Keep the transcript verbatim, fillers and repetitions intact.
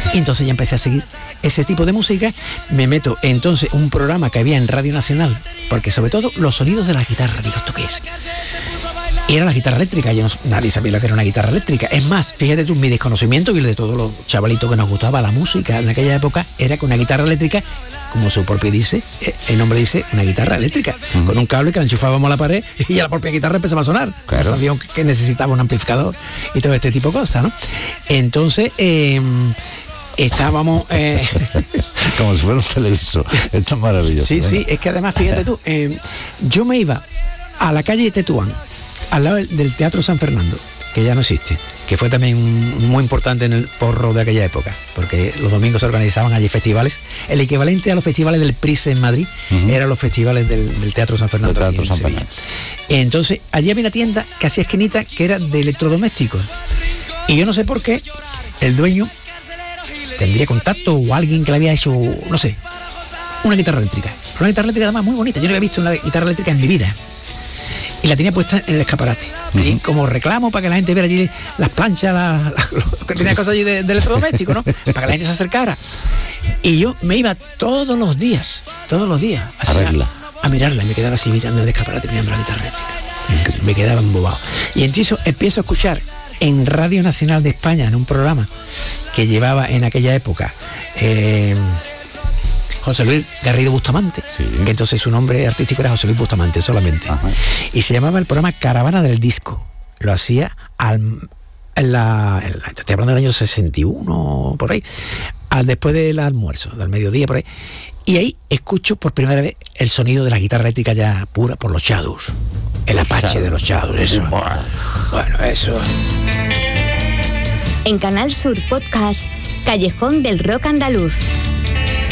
Y entonces ya empecé a seguir ese tipo de música. Me meto entonces un programa que había en Radio Nacional, porque sobre todo los sonidos de la guitarra, digo, ¿esto qué es? Y era la guitarra eléctrica, yo no, nadie sabía lo que era una guitarra eléctrica. Es más, fíjate tú, mi desconocimiento y el de todos los chavalitos que nos gustaba la música en aquella época, era que una guitarra eléctrica, como su propio dice, el nombre dice, una guitarra eléctrica, uh-huh. con un cable que la enchufábamos a la pared y ya la propia guitarra empezaba a sonar. Claro. No sabíamos que necesitaba un amplificador y todo este tipo de cosas, ¿no? Entonces, eh, estábamos... Eh... como si fuera un televisor. Esto es maravilloso. Sí, ¿verdad? Sí, es que además, fíjate tú, eh, yo me iba a la calle de Tetuán, al lado del Teatro San Fernando, que ya no existe, que fue también muy importante en el porro de aquella época, porque los domingos se organizaban allí festivales. El equivalente a los festivales del Prise en Madrid, uh-huh. eran los festivales del, del Teatro San Fernando. Teatro San Fernando. Entonces, allí había una tienda que hacía esquinita, que era de electrodomésticos. Y yo no sé por qué, el dueño tendría contacto o alguien que le había hecho, no sé, una guitarra eléctrica. Una guitarra eléctrica además muy bonita. Yo no había visto una guitarra eléctrica en mi vida. Y la tenía puesta en el escaparate, uh-huh. allí como reclamo para que la gente viera allí las planchas, la, la, lo que tenía cosas allí de, de electrodoméstico, ¿no? Para que la gente se acercara. Y yo me iba todos los días, todos los días, a, a, a mirarla, y me quedaba así mirando en el escaparate, mirando la guitarra eléctrica. Increíble. Me quedaba embobado. Y entonces empiezo a escuchar en Radio Nacional de España, en un programa que llevaba en aquella época eh, José Luis Garrido Bustamante, sí. que entonces su nombre artístico era José Luis Bustamante solamente. Ajá. Y se llamaba el programa Caravana del Disco. Lo hacía al, en la, en la, estoy hablando del año sesenta y uno, por ahí, al, después del almuerzo, del mediodía, por ahí. Y ahí escucho por primera vez el sonido de la guitarra eléctrica ya pura por los Shadows. El los Apache Shadows. De los Shadows, eso. Bueno, eso. En Canal Sur Podcast, Callejón del Rock Andaluz.